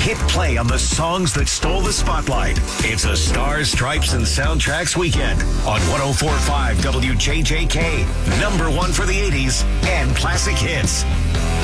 Hit play on the songs that stole the spotlight. It's a Stars, Stripes, and Soundtracks weekend on 104.5 WJJK. Number one for the 80s and classic hits.